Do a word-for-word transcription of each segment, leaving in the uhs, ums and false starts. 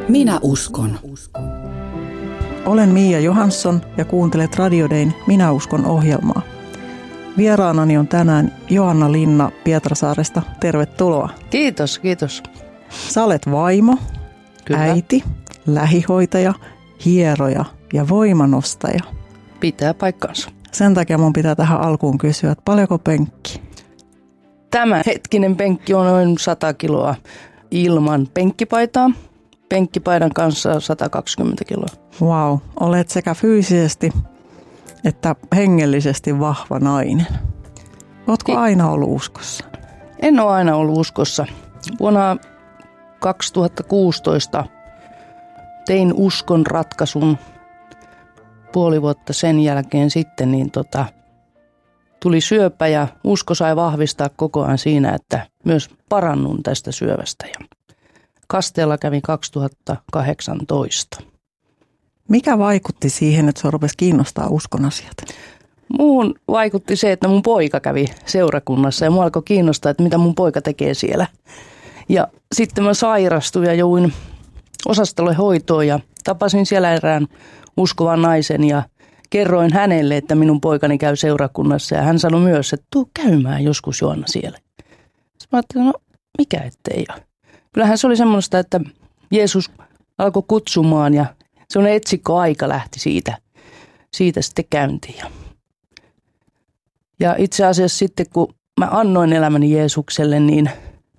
Minä uskon. Olen Mia Johansson ja kuuntelet Radio Dayn Minä uskon -ohjelmaa. Vieraanani on tänään Joanna Linna Pietarsaaresta. Tervetuloa. Kiitos, kiitos. Sä olet vaimo, Kyllä. äiti, lähihoitaja, hieroja ja voimanostaja. Pitää paikkansa. Sen takia mun pitää tähän alkuun kysyä, että paljonko penkki? Tämä hetkinen penkki on noin sata kiloa ilman penkkipaitaa. Penkkipaidan kanssa sata kaksikymmentä kiloa. Vau, wow. Olet sekä fyysisesti että hengellisesti vahva nainen. Ootko aina ollut uskossa? En ole aina ollut uskossa. Vuonna kaksituhattakuusitoista tein uskon ratkaisun. Puoli vuotta sen jälkeen sitten niin tota, tuli syöpä ja usko sai vahvistaa koko ajan siinä, että myös parannun tästä syövästä. Ja kasteella kävin kaksituhattakahdeksantoista. Mikä vaikutti siihen, että sinua rupesi kiinnostaa uskon asiat? Muuhun vaikutti se, että mun poika kävi seurakunnassa ja mua alkoi kiinnostaa, että mitä mun poika tekee siellä. Ja sitten mä sairastuin ja jouduin osastolle hoitoon ja tapasin siellä erään uskovan naisen ja kerroin hänelle, että minun poikani käy seurakunnassa ja hän sanoi myös, että tuu käymään joskus Joanna siellä. Sitten mä ajattelin, no mikä ettei. Ja kyllähän se oli semmoista, että Jeesus alkoi kutsumaan ja semmoinen etsikkoaika lähti siitä, siitä sitten käyntiin. Ja itse asiassa sitten kun mä annoin elämäni Jeesukselle, niin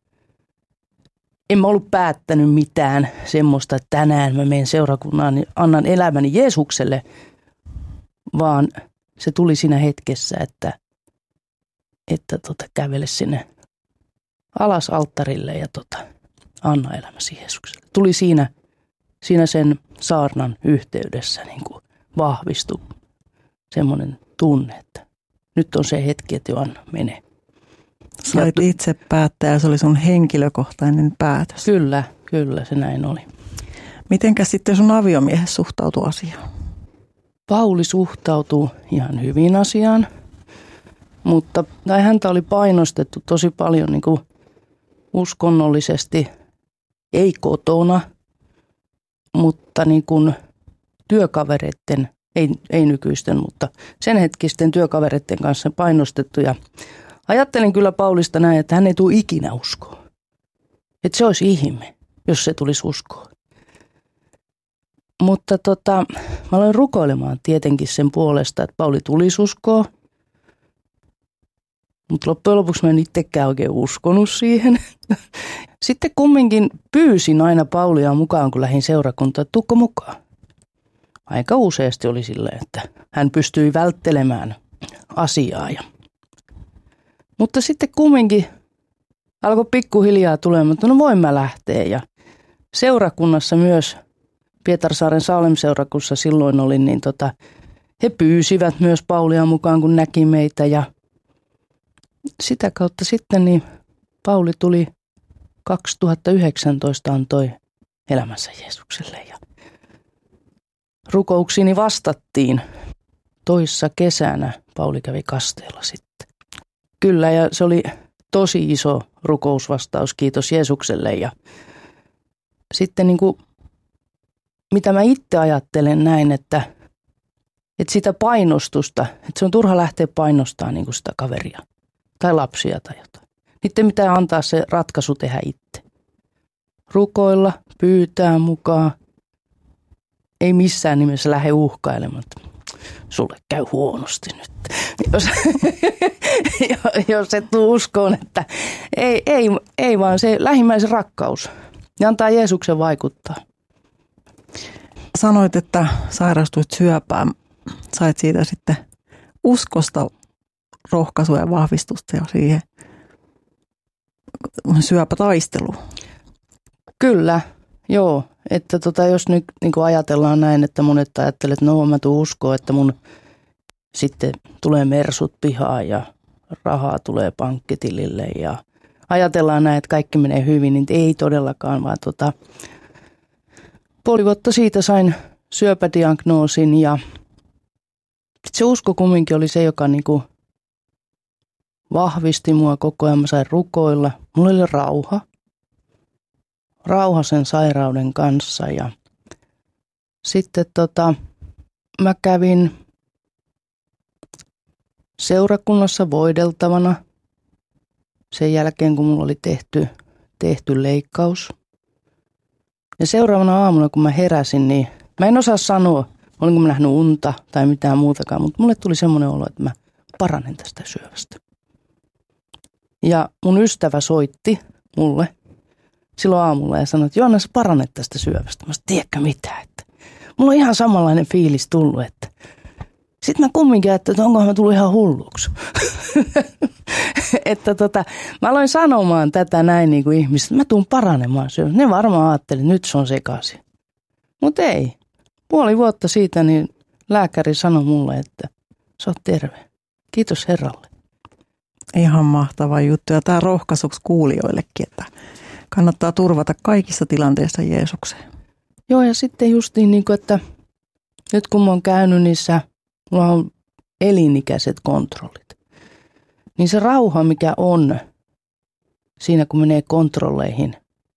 en mä ollut päättänyt mitään semmoista, että tänään mä menen seurakunnaan, niin annan elämäni Jeesukselle, vaan se tuli siinä hetkessä, että, että tota, kävele sinne alas alttarille ja tota, anna elämäsi Jeesukselle. Tuli siinä, siinä sen saarnan yhteydessä niin kuin vahvistui semmoinen tunne, että nyt on se hetki, että Joanna menee. Sait ja, itse päättää ja se oli sun henkilökohtainen päätös. Kyllä, kyllä se näin oli. Mitenkä sitten sun aviomies suhtautui asiaan? Pauli suhtautuu ihan hyvin asiaan, mutta tai häntä oli painostettu tosi paljon niin kuin uskonnollisesti, ei kotona, mutta niin kuin työkavereiden, ei, ei nykyisten, mutta sen hetkisten työkavereiden kanssa painostettu. Ja ajattelin kyllä Paulista näin, että hän ei tule ikinä uskoon. Että se olisi ihme, jos se tulisi uskoon. Mutta tota, mä aloin rukoilemaan tietenkin sen puolesta, että Pauli tulisi uskoon. Mutta loppujen lopuksi mä en itsekään oikein uskonut siihen. Sitten kumminkin pyysin aina Paulia mukaan, kun lähdin seurakuntaan, että tuukko mukaan. Aika useasti oli silleen, että hän pystyi välttelemään asiaa. Ja mutta sitten kumminkin alkoi pikkuhiljaa tulemaan, että no voin mä lähteä. Ja seurakunnassa myös, Pietarsaaren Salem-seurakunnassa silloin olin, niin tota, he pyysivät myös Paulia mukaan, kun näki meitä. Ja sitä kautta sitten niin Pauli tuli kaksituhattayhdeksäntoista antoi elämänsä Jeesukselle. Ja rukouksiini vastattiin. Toissa kesänä Pauli kävi kasteella sitten. Kyllä, ja se oli tosi iso rukousvastaus, kiitos Jeesukselle. Ja sitten niin kuin, mitä mä itse ajattelen näin, että, että sitä painostusta, että se on turha lähteä painostamaan niin kuin sitä kaveria tai lapsia tai jotain. Niiden pitää antaa se ratkaisu tehdä itse. Rukoilla, pyytää mukaan, ei missään nimessä lähde uhkailemaan. Sulle käy huonosti nyt. Jos, jos et tule uskoon, että ei, ei, ei vaan se lähimmäisen rakkaus. Ja antaa Jeesuksen vaikuttaa. Sanoit, että sairastuit syöpään. Sait siitä sitten uskosta rohkaisua ja vahvistusta ja siihen syöpätaisteluun. Kyllä, joo. Että tota, jos nyt niin kuin ajatellaan näin, että monet ajattelee, että no mä tuun uskoon, että mun sitten tulee mersut pihaan ja rahaa tulee pankkitilille ja ajatellaan näin, että kaikki menee hyvin, niin ei todellakaan, vaan tota, puoli vuotta siitä sain syöpädiagnoosin ja se usko kumminkin oli se, joka niin kuin vahvisti mua koko ajan. Mä sain rukoilla. Mulla oli rauha. rauha sen sairauden kanssa. Ja sitten tota, mä kävin seurakunnassa voideltavana sen jälkeen, kun mulla oli tehty, tehty leikkaus. Ja seuraavana aamuna, kun mä heräsin, niin mä en osaa sanoa, olinko mä nähnyt unta tai mitään muutakaan, mutta mulle tuli semmoinen olo, että mä paranen tästä syövästä. Ja mun ystävä soitti mulle silloin aamulla ja sanoi, että Joanna, sä paranet tästä syövästä. Mä sanoin, tiedätkö mitä, että mulla on ihan samanlainen fiilis tullut, että sitten mä kumminkin ajattelin, että onkohan mä tullut ihan hulluksi. että tota, mä aloin sanomaan tätä näin niin kuin ihmiset, mä tuun paranemaan syövästä. Ne varmaan ajattelivat, että nyt se on sekaisin. Mutta ei. Puoli vuotta siitä niin lääkäri sanoi mulle, että sä oot terve. Kiitos Herralle. Ihan mahtava juttu. Ja tämä rohkaisuksi kuulijoillekin, että kannattaa turvata kaikissa tilanteissa Jeesukseen. Joo, ja sitten justiin niin kuin, että nyt kun mä oon käynyt niissä, mulla on elinikäiset kontrollit, niin se rauha, mikä on siinä, kun menee kontrolleihin,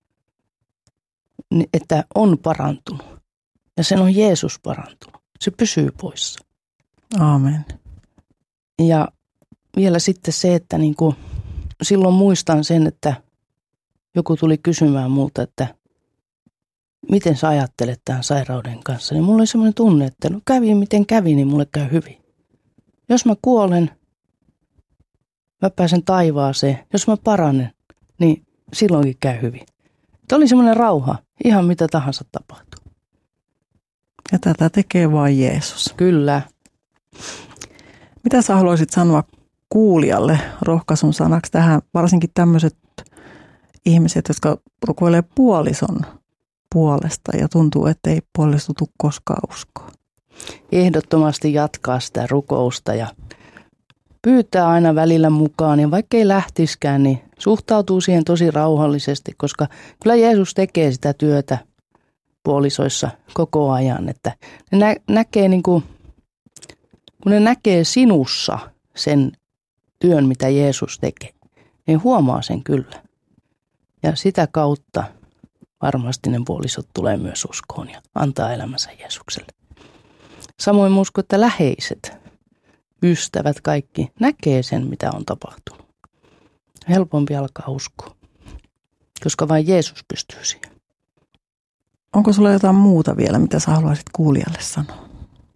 että on parantunut. Ja sen on Jeesus parantunut. Se pysyy poissa. Aamen. Ja vielä sitten se, että niin kuin, silloin muistan sen, että joku tuli kysymään multa, että miten sä ajattelet tämän sairauden kanssa. Niin mulla oli semmoinen tunne, että no kävi miten kävi, niin mulle käy hyvin. Jos mä kuolen, mä pääsen taivaaseen. Jos mä paranen, niin silloinkin käy hyvin. Tämä oli semmoinen rauha, ihan mitä tahansa tapahtuu. Ja tätä tekee vain Jeesus. Kyllä. Mitä sä haluaisit sanoa kuulijalle rohkaisun sanaksi tähän, varsinkin tämmöiset ihmiset, jotka rukoilee puolison puolesta ja tuntuu, että ei puoliso tule koskaan uskoa? Ehdottomasti jatkaa sitä rukousta ja pyytää aina välillä mukaan. Ja vaikka ei lähtiskään, niin suhtautuu siihen tosi rauhallisesti, koska kyllä Jeesus tekee sitä työtä puolisoissa koko ajan. Että ne nä- näkee niin kuin, kun ne näkee sinussa sen työn, mitä Jeesus tekee, niin huomaa sen kyllä. Ja sitä kautta varmasti ne puolisot tulee myös uskoon ja antaa elämänsä Jeesukselle. Samoin mä uskon, että läheiset, ystävät, kaikki näkee sen, mitä on tapahtunut. Helpompi alkaa uskoa, koska vain Jeesus pystyy siihen. Onko sulla jotain muuta vielä, mitä sä haluaisit kuulijalle sanoa?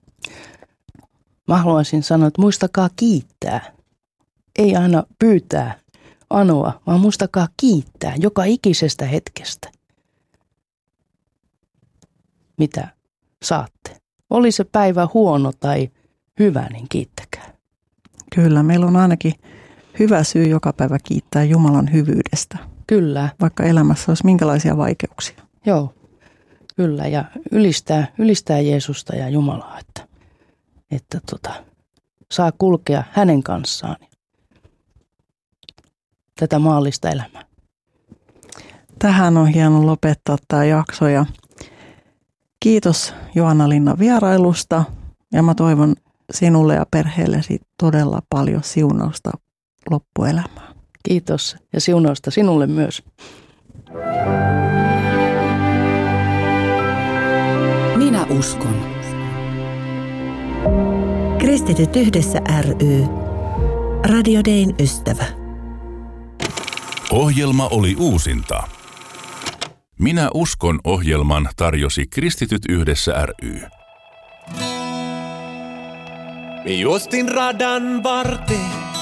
Mä haluaisin sanoa, että muistakaa kiittää. Ei aina pyytää, anoa, vaan muistakaa kiittää joka ikisestä hetkestä, mitä saatte. Oli se päivä huono tai hyvä, niin kiittäkää. Kyllä, meillä on ainakin hyvä syy joka päivä kiittää Jumalan hyvyydestä. Kyllä. Vaikka elämässä olisi minkälaisia vaikeuksia. Joo, kyllä. Ja ylistää, ylistää Jeesusta ja Jumalaa, että, että tota, saa kulkea hänen kanssaan tätä maallista elämää. Tähän on hieno lopettaa tämä jakso ja kiitos Joanna-Linna vierailusta ja mä toivon sinulle ja perheellesi todella paljon siunausta loppuelämään. Kiitos ja siunausta sinulle myös. Minä uskon. Kristityt yhdessä ry. Radio Dayn ystävä. Ohjelma oli uusinta. Minä uskon ohjelman tarjosi Kristityt yhdessä ry. Me juostin radan varteen,